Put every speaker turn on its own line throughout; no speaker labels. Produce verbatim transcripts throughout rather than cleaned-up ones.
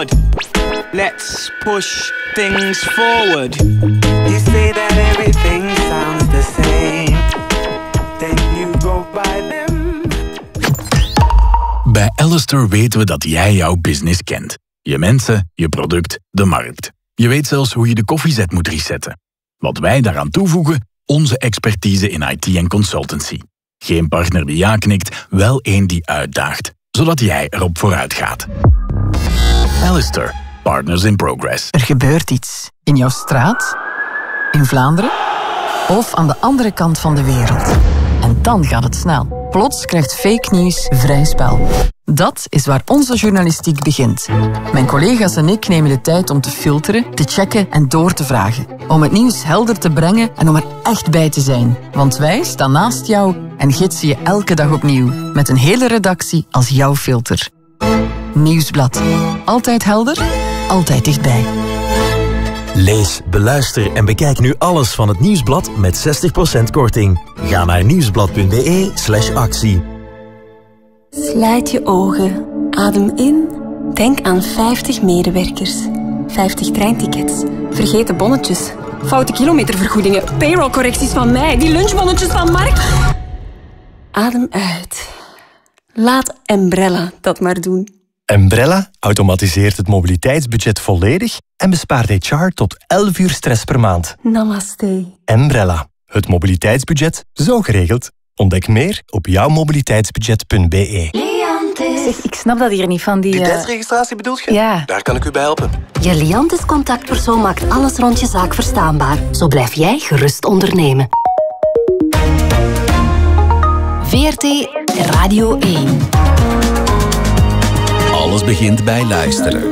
good. Let's push things forward. You say that everything sounds the same. Then you go by them.
Bij Alistair weten we dat jij jouw business kent. Je mensen, je product, de markt. Je weet zelfs hoe je de koffiezet moet resetten. Wat wij daaraan toevoegen, onze expertise in I T en consultancy. Geen partner die ja knikt, wel één die uitdaagt. Zodat jij erop vooruit gaat. Alistair, Partners in Progress.
Er gebeurt iets. In jouw straat, in Vlaanderen of aan de andere kant van de wereld. En dan gaat het snel. Plots krijgt fake nieuws vrij spel. Dat is waar onze journalistiek begint. Mijn collega's en ik nemen de tijd om te filteren, te checken en door te vragen. Om het nieuws helder te brengen en om er echt bij te zijn. Want wij staan naast jou en gidsen je elke dag opnieuw. Met een hele redactie als jouw filter. Nieuwsblad. Altijd helder, altijd dichtbij.
Lees, beluister en bekijk nu alles van het Nieuwsblad met zestig procent korting. Ga naar nieuwsblad.be slash actie.
Sluit je ogen. Adem in. Denk aan vijftig medewerkers. vijftig treintickets. Vergeten bonnetjes. Foute kilometervergoedingen. Payrollcorrecties van mij. Die lunchbonnetjes van Mark. Adem uit. Laat Embrella dat maar doen.
Embrella automatiseert het mobiliteitsbudget volledig en bespaart H R tot elf uur stress per maand.
Namaste.
Embrella, het mobiliteitsbudget zo geregeld. Ontdek meer op jouw mobiliteitsbudget punt b e.
Zeg, ik snap dat hier niet van die...
Identiteitsregistratie bedoelt je?
Ja.
Daar kan ik u bij helpen.
Je Liantis contactpersoon maakt alles rond je zaak verstaanbaar. Zo blijf jij gerust ondernemen. V R T Radio één.
Alles begint bij luisteren.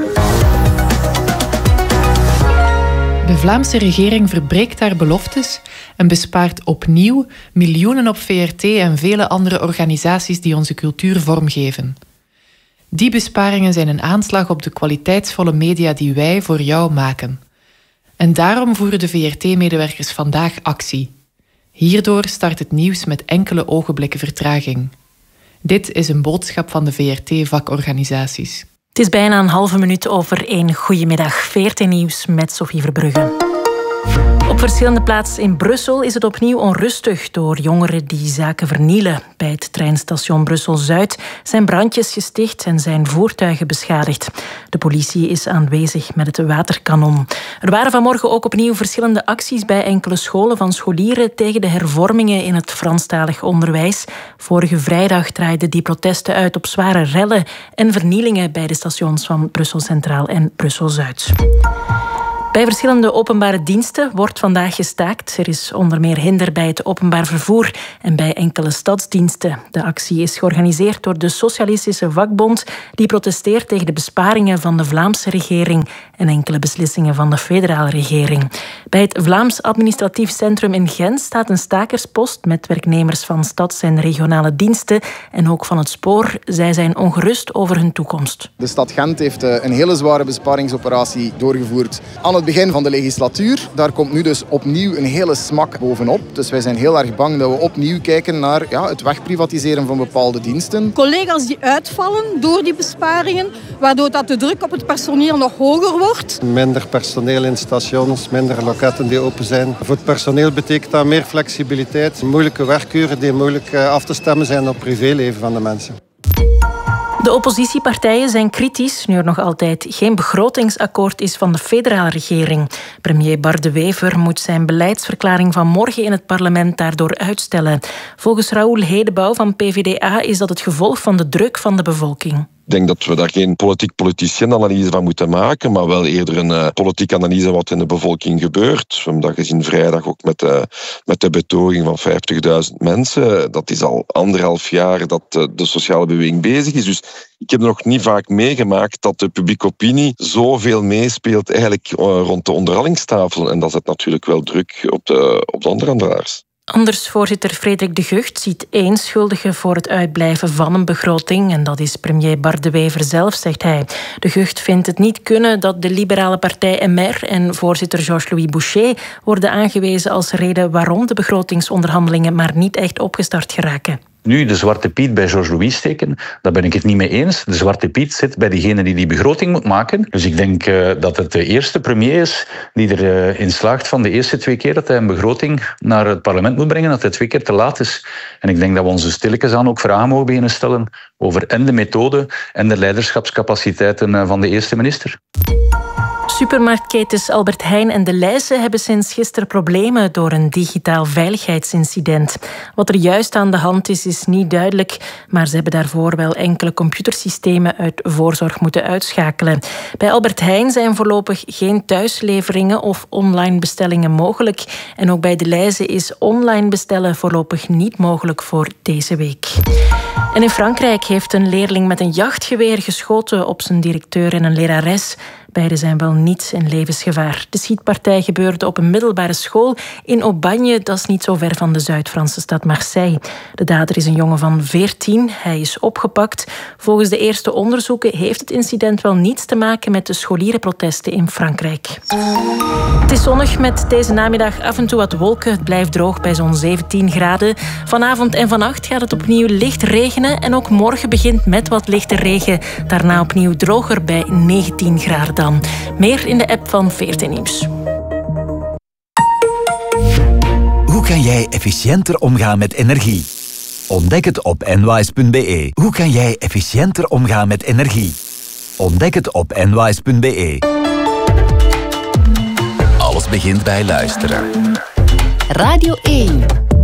De Vlaamse regering verbreekt haar beloftes en bespaart opnieuw miljoenen op V R T en vele andere organisaties die onze cultuur vormgeven. Die besparingen zijn een aanslag op de kwaliteitsvolle media die wij voor jou maken. En daarom voeren de V R T-medewerkers vandaag actie. Hierdoor start het nieuws met enkele ogenblikken vertraging. Dit is een boodschap van de V R T-vakorganisaties.
Het is bijna een halve minuut over één. Goedemiddag, V R T-nieuws met Sophie Verbrugge. Op verschillende plaatsen in Brussel is het opnieuw onrustig door jongeren die zaken vernielen. Bij het treinstation Brussel-Zuid zijn brandjes gesticht en zijn voertuigen beschadigd. De politie is aanwezig met het waterkanon. Er waren vanmorgen ook opnieuw verschillende acties bij enkele scholen van scholieren tegen de hervormingen in het Franstalig onderwijs. Vorige vrijdag draaiden die protesten uit op zware rellen en vernielingen bij de stations van Brussel Centraal en Brussel-Zuid. Bij verschillende openbare diensten wordt vandaag gestaakt. Er is onder meer hinder bij het openbaar vervoer en bij enkele stadsdiensten. De actie is georganiseerd door de Socialistische Vakbond, die protesteert tegen de besparingen van de Vlaamse regering en enkele beslissingen van de federale regering. Bij het Vlaams Administratief Centrum in Gent staat een stakerspost met werknemers van stads- en regionale diensten en ook van het spoor. Zij zijn ongerust over hun toekomst.
De stad Gent heeft een hele zware besparingsoperatie doorgevoerd aan het begin van de legislatuur. Daar komt nu dus opnieuw een hele smak bovenop. Dus wij zijn heel erg bang dat we opnieuw kijken naar ja, het wegprivatiseren van bepaalde diensten.
Collega's die uitvallen door die besparingen, waardoor dat de druk op het personeel nog hoger wordt.
Minder personeel in stations, minder loketten die open zijn. Voor het personeel betekent dat meer flexibiliteit, moeilijke werkuren die moeilijk af te stemmen zijn op het privéleven van de mensen.
De oppositiepartijen zijn kritisch, nu er nog altijd geen begrotingsakkoord is van de federale regering. Premier Bart De Wever moet zijn beleidsverklaring van morgen in het parlement daardoor uitstellen. Volgens Raoul Hedebouw van P V D A is dat het gevolg van de druk van de bevolking.
Ik denk dat we daar geen politiek-politiciën-analyse van moeten maken, maar wel eerder een uh, politieke analyse wat in de bevolking gebeurt. We hebben dat gezien vrijdag ook met de, met de betoging van vijftigduizend mensen. Dat is al anderhalf jaar dat uh, de sociale beweging bezig is. Dus ik heb nog niet vaak meegemaakt dat de publieke opinie zoveel meespeelt eigenlijk uh, rond de onderhandelingstafel. En dat zet natuurlijk wel druk op de, op de onderhandelaars.
Anders voorzitter Frederik De Gucht ziet één schuldige voor het uitblijven van een begroting. En dat is premier Bart De Wever zelf, zegt hij. De Gucht vindt het niet kunnen dat de liberale partij M R en voorzitter Georges-Louis Boucher worden aangewezen als reden waarom de begrotingsonderhandelingen maar niet echt opgestart geraken.
Nu de Zwarte Piet bij Georges Louis steken, daar ben ik het niet mee eens. De Zwarte Piet zit bij degene die die begroting moet maken. Dus ik denk uh, dat het de eerste premier is die erin uh, slaagt van de eerste twee keer dat hij een begroting naar het parlement moet brengen, dat hij twee keer te laat is. En ik denk dat we onze stilletjes aan ook vragen mogen beginnen stellen over en de methode en de leiderschapscapaciteiten uh, van de eerste minister.
Supermarktketens Albert Heijn en Delhaize hebben sinds gisteren problemen door een digitaal veiligheidsincident. Wat er juist aan de hand is, is niet duidelijk, maar ze hebben daarvoor wel enkele computersystemen uit voorzorg moeten uitschakelen. Bij Albert Heijn zijn voorlopig geen thuisleveringen of online bestellingen mogelijk. En ook bij Delhaize is online bestellen voorlopig niet mogelijk voor deze week. En in Frankrijk heeft een leerling met een jachtgeweer geschoten op zijn directeur en een lerares. Beiden zijn wel niet in levensgevaar. De schietpartij gebeurde op een middelbare school in Aubagne. Dat is niet zo ver van de Zuid-Franse stad Marseille. De dader is een jongen van veertien. Hij is opgepakt. Volgens de eerste onderzoeken heeft het incident wel niets te maken met de scholierenprotesten in Frankrijk. Het is zonnig met deze namiddag af en toe wat wolken. Het blijft droog bij zo'n zeventien graden. Vanavond en vannacht gaat het opnieuw licht regenen. En ook morgen begint met wat lichte regen. Daarna opnieuw droger bij negentien graden. Dan. Meer in de app van veertien Nieuws.
Hoe kan jij efficiënter omgaan met energie? Ontdek het op enwise punt be. Hoe kan jij efficiënter omgaan met energie? Ontdek het op enwise punt be.
Alles begint bij luisteren.
Radio één.